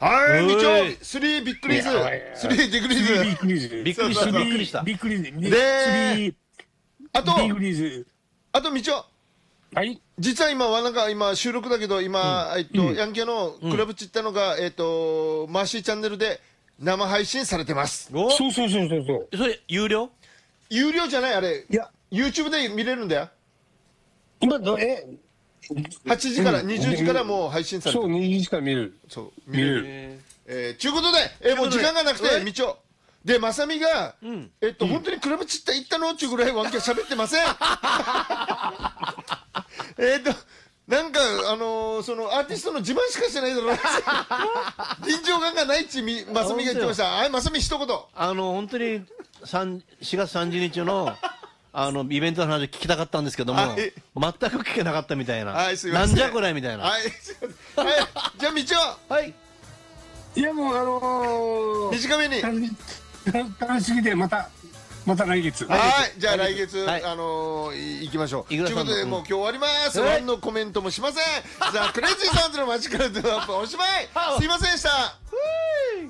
はい、みちょ、 おい 3ビックリーズ。 いや 3ビックリーズ。 ビックリーズ。 びっくりしたそうそうびっくりした。 ビックリーズ。 であと、 ビックリーズ。 あとみちょ、 はい。 実は今はなんか今収録だけど、今、ヤンキャのクラブチったのが、マーシーチャンネルで生配信されてます。 おそう。 それ有料？ 有料じゃないあれ。 いや、 YouTube で見れるんだよ。 今、 8時から、20時からもう配信されてそう、 る。 2時から見る。 そう、 見れる。 ちゅうことで、もう時間がなくて、みちょ。で、まさみが、 ん本当にクラブチッタ行ったのっていうぐらいワンキャ喋ってません。なんか、そのアーティストの自慢しかしてないだろう。臨場感がないっち、まさみが言ってました。はい、まさみ一言。 本当に4月30日のイベントの話聞きたかったんですけども、 はい全く聞けなかったみたいな。 はい、すいません。 なんじゃこれみたいな。 はい、すいません。はい、じゃあみちょ、 はい。 いや、もう、 短めに。 楽しすぎて、また来月。 はい、じゃあ来月、 はい行きましょう。といくらさんのいうことで、もう今日終わります。 はいワンのコメントもしません。じゃあ、クレイジーサウンズのマジカルドゥアップおしまい。すいませんでした。